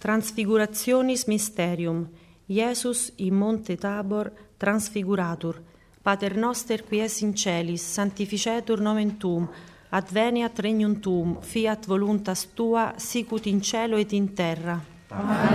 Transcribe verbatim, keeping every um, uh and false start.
Transfigurationis mysterium. Iesus in Monte Tabor transfiguratur. Pater noster qui es in celis, sanctificetur nomen tuum, adveniat regnum tuum, fiat voluntas tua, sicut in cielo et in terra. Pane